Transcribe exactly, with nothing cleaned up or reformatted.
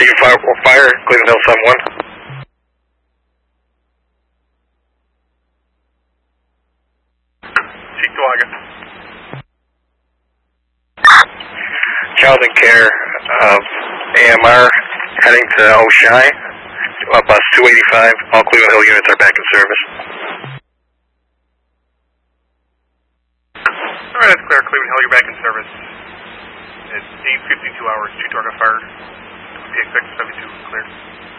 Taking fire, fire, Cleveland Hill seven one. Cheektowaga. Child and care of A M R heading to Oshai. Uh, bus two eighty-five. All Cleveland Hill units are back in service. Alright, that's clear. Cleveland Hill, you're back in service. It's eight fifty-two hours. Cheektowaga fired. P X X seventy-two cleared.